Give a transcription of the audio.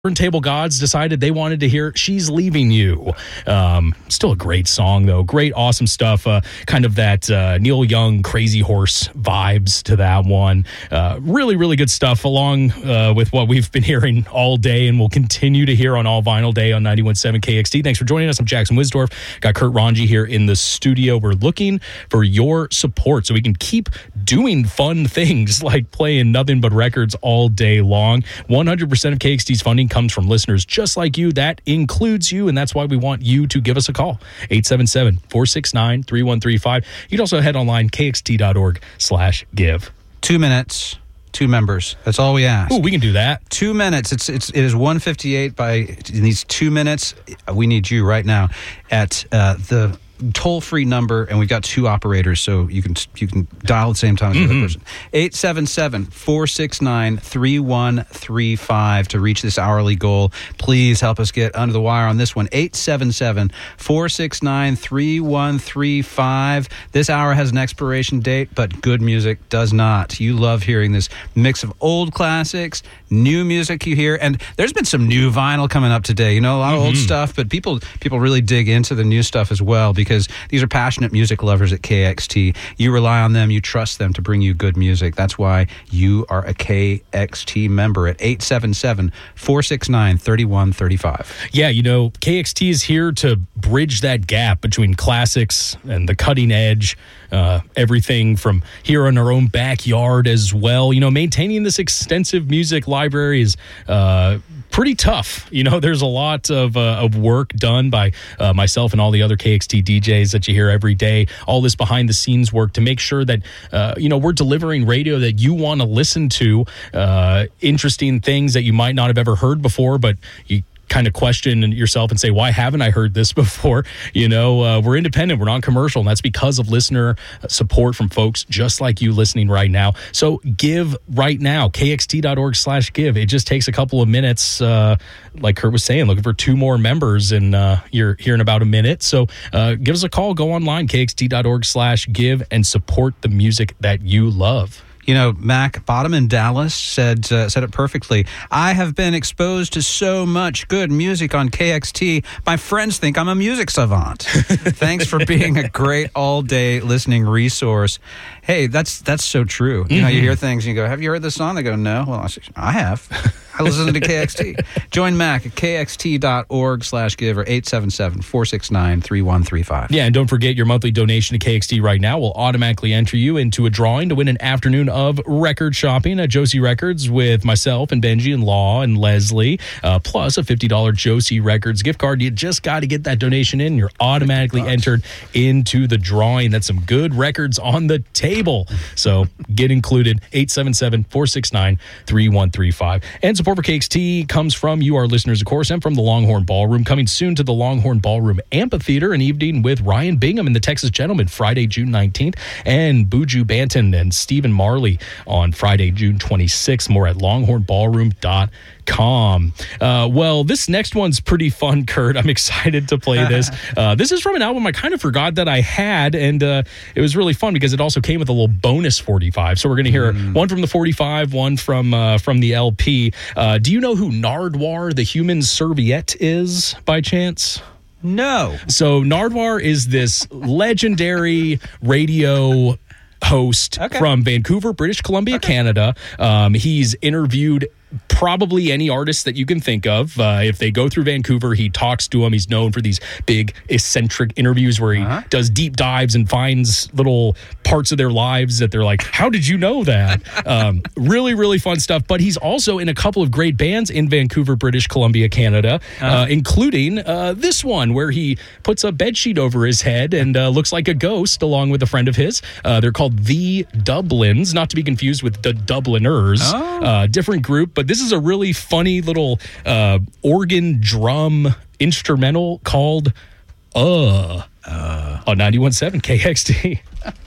Turntable Gods decided they wanted to hear She's Leaving You. Still a great song, though. Great, awesome stuff. Kind of that Neil Young Crazy Horse vibes to that one. Really, really good stuff, along with what we've been hearing all day and will continue to hear on All Vinyl Day on 91.7 KXT. Thanks for joining us. I'm Jackson Wisdorf. Got Kurt Ranji here in the studio. We're looking for your support so we can keep doing fun things like playing nothing but records all day long. 100% of KXT's funding comes from listeners just like you. That includes you, and that's why we want you to give us a call. 877-469-3135. You can also head online, kxt.org/give. 2 minutes, 2 members. That's all we ask. Ooh, we can do that. 2 minutes. It is 1:58 in these 2 minutes. We need you right now at the toll-free number, and we've got 2 operators, so you can dial at the same time as the other person. 877-469-3135 to reach this hourly goal. Please help us get under the wire on this one. 877-469-3135. This hour has an expiration date, but good music does not. You love hearing this mix of old classics, new music you hear, and there's been some new vinyl coming up today. You know, a lot of old stuff, but people really dig into the new stuff as well, because these are passionate music lovers at KXT. You rely on them, you trust them to bring you good music. That's why you are a KXT member at 877-469-3135. Yeah, you know, KXT is here to bridge that gap between classics and the cutting edge. Everything from here in our own backyard as well. You know, maintaining this extensive music library is pretty tough. You know, there's a lot of work done by myself and all the other KXT DJs that you hear every day. All this behind the scenes work to make sure that, you know, we're delivering radio that you want to listen to, interesting things that you might not have ever heard before, but you kind of question yourself and say, why haven't I heard this before? You know, we're independent, we're non-commercial, and that's because of listener support from folks just like you listening right now. So give right now, kxt.org/give. It just takes a couple of minutes, like Kurt was saying, looking for 2 more members, and you're here in about a minute. So give us a call, go online, kxt.org/give, and support the music that you love. You know, Mac Bottom in Dallas said it perfectly. I have been exposed to so much good music on KXT. My friends think I'm a music savant. Thanks for being a great all-day listening resource. Hey, that's so true. You know, you hear things and you go, have you heard this song? They go, no. Well, I have. I listen to KXT. Join Mac at kxt.org/give or 877-469-3135. Yeah, and don't forget your monthly donation to KXT right now will automatically enter you into a drawing to win an afternoon of record shopping at Josie Records with myself and Benji and Law and Leslie, plus a $50 Josie Records gift card. You just got to get that donation in. You're automatically entered into the drawing. That's some good records on the table. So get included, 877-469-3135. And support for KXT comes from you, our listeners, of course, and from the Longhorn Ballroom. Coming soon to the Longhorn Ballroom Amphitheater, an evening with Ryan Bingham and the Texas Gentlemen, Friday, June 19th, and Buju Banton and Stephen Marley on Friday, June 26th. More at longhornballroom.com. Well, this next one's pretty fun, Kurt. I'm excited to play this. This is from an album I kind of forgot that I had, and it was really fun because it also came with a little bonus 45. So we're going to hear one from the 45, one from the LP. Do you know who Nardwuar the Human Serviette is, by chance? No. So Nardwuar is this legendary radio host from Vancouver, British Columbia, Canada. He's interviewed probably any artist that you can think of. If they go through Vancouver, he talks to them. He's known for these big eccentric interviews where he does deep dives and finds little parts of their lives that they're like, how did you know that? Really, really fun stuff. But he's also in a couple of great bands in Vancouver, British Columbia, Canada, including this one where he puts a bedsheet over his head and looks like a ghost along with a friend of his. They're called The Dublins, not to be confused with The Dubliners. Different group, but this is a really funny little organ drum instrumental called on 91.7 KXT.